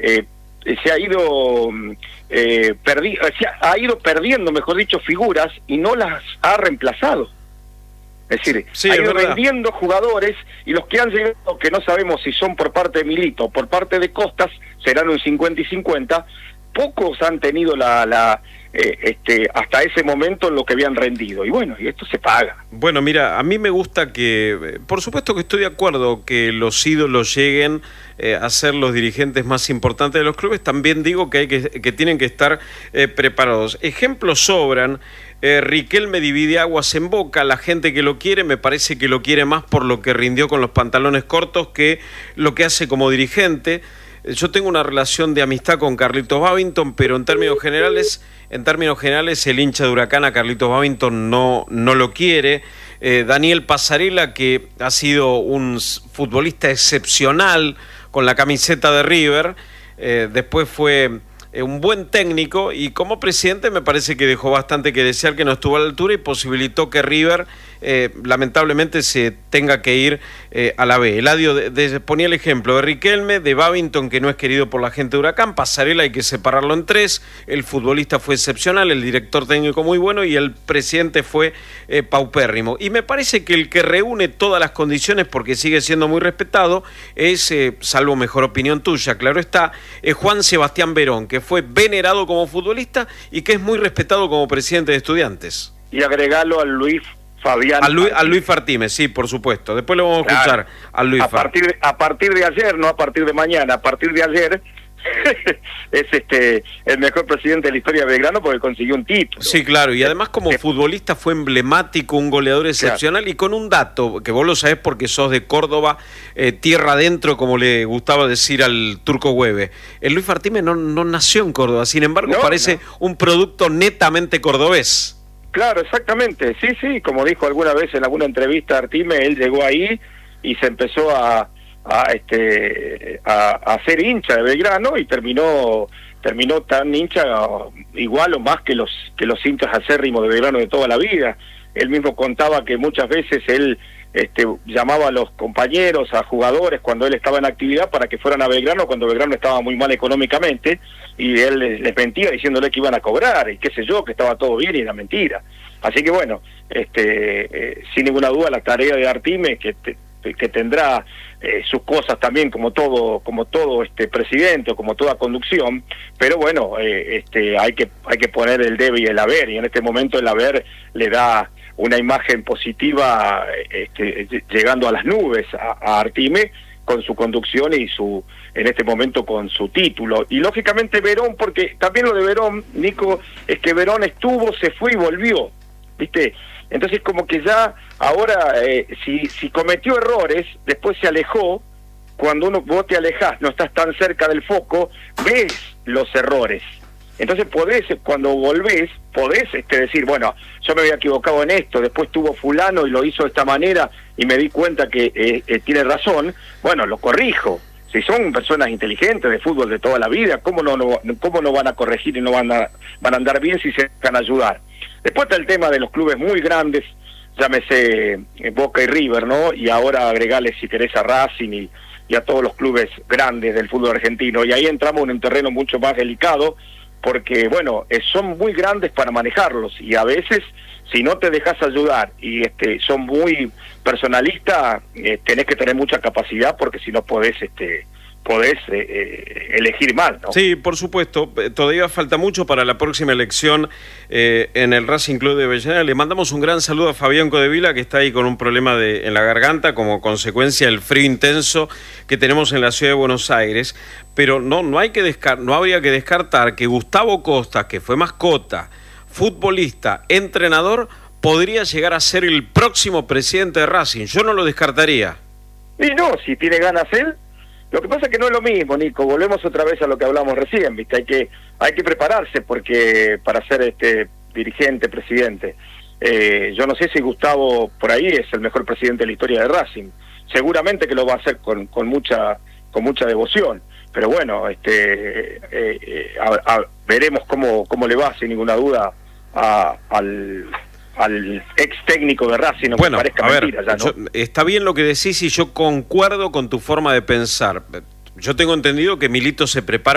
se ha ido perdiendo, mejor dicho, figuras y no las ha reemplazado. Es decir, sí, ha ido vendiendo jugadores, y los que han llegado, que no sabemos si son por parte de Milito o por parte de Costas, serán un 50 y 50. Pocos han tenido hasta ese momento lo que habían rendido, y bueno, y esto se paga. Bueno, mira, a mí me gusta que, por supuesto que estoy de acuerdo que los ídolos lleguen a ser los dirigentes más importantes de los clubes. También digo que tienen que estar preparados. Ejemplos sobran. Riquelme divide aguas en Boca. La gente que lo quiere, me parece que lo quiere más por lo que rindió con los pantalones cortos que lo que hace como dirigente. Yo tengo una relación de amistad con Carlitos Babington, pero en términos generales el hincha de Huracán a Carlitos Babington no lo quiere. Daniel Pasarela, que ha sido un futbolista excepcional con la camiseta de River, después fue un buen técnico, y como presidente me parece que dejó bastante que desear, que no estuvo a la altura y posibilitó que River lamentablemente se tenga que ir a la B. Eladio ponía el ejemplo de Riquelme, de Babington, que no es querido por la gente de Huracán. Pasarela hay que separarlo en tres. El futbolista fue excepcional, el director técnico muy bueno, y el presidente fue paupérrimo. Y me parece que el que reúne todas las condiciones, porque sigue siendo muy respetado, es, salvo mejor opinión tuya, claro está, Juan Sebastián Verón, que fue venerado como futbolista y que es muy respetado como presidente de Estudiantes. Y agregarlo a Luis Fabián. A Luis Fartime, sí, por supuesto. Después lo vamos a escuchar a Luis Fartime. A partir de ayer, no a partir de mañana, a partir de ayer es el mejor presidente de la historia de Belgrano, porque consiguió un título. Sí, claro, y además como futbolista fue emblemático, un goleador excepcional, claro. Y con un dato, que vos lo sabés porque sos de Córdoba, tierra adentro, como le gustaba decir al Turco Güeve. El Luis Fartime no nació en Córdoba, sin embargo parece un producto netamente cordobés. Claro, exactamente, sí, como dijo alguna vez en alguna entrevista Artime, él llegó ahí y se empezó a ser hincha de Belgrano, y terminó tan hincha, igual o más que los hinchas acérrimos de Belgrano de toda la vida. Él mismo contaba que muchas veces él llamaba a los compañeros, a jugadores, cuando él estaba en actividad, para que fueran a Belgrano cuando Belgrano estaba muy mal económicamente, y él les mentía diciéndole que iban a cobrar y qué sé yo, que estaba todo bien, y era mentira. Así que bueno, sin ninguna duda la tarea de Artime, que tendrá sus cosas también, como todo presidente, o como toda conducción, pero bueno, hay que poner el debe y el haber, y en este momento el haber le da una imagen positiva, llegando a las nubes a Artime, con su conducción y en este momento con su título. Y lógicamente Verón, porque también lo de Verón, Nico, es que Verón estuvo, se fue y volvió, ¿viste? Entonces como que ya ahora, si cometió errores, después se alejó. Cuando vos te alejás, no estás tan cerca del foco, ves los errores. Entonces cuando volvés, podés decir, bueno, yo me había equivocado en esto, después tuvo fulano y lo hizo de esta manera y me di cuenta que tiene razón, bueno, lo corrijo. Si son personas inteligentes de fútbol de toda la vida, ¿cómo no van a corregir y no van a andar bien si se dejan ayudar? Después está el tema de los clubes muy grandes, llámese Boca y River, ¿no? Y ahora agregarle, si querés, a Racing y a todos los clubes grandes del fútbol argentino. Y ahí entramos en un terreno mucho más delicado, porque, bueno, son muy grandes para manejarlos, y a veces, si no te dejas ayudar y son muy personalistas, tenés que tener mucha capacidad, porque si no podés elegir mal, ¿no? Sí, por supuesto. Todavía falta mucho para la próxima elección en el Racing Club de Avellaneda. Le mandamos un gran saludo a Fabián Codevila, que está ahí con un problema en la garganta como consecuencia del frío intenso que tenemos en la ciudad de Buenos Aires. Pero no habría que descartar que Gustavo Costa, que fue mascota, futbolista, entrenador, podría llegar a ser el próximo presidente de Racing. Yo no lo descartaría. Y no, si tiene ganas él. Lo que pasa es que no es lo mismo, Nico. Volvemos otra vez a lo que hablamos recién, ¿viste? Hay que prepararse para ser dirigente, presidente. Yo no sé si Gustavo por ahí es el mejor presidente de la historia de Racing. Seguramente que lo va a hacer con mucha devoción. Pero bueno, veremos cómo le va, sin ninguna duda, al ex técnico de Racing, no, bueno, me parezca mentira ya, ¿no? Está bien lo que decís y yo concuerdo con tu forma de pensar. Yo tengo entendido que Milito se prepara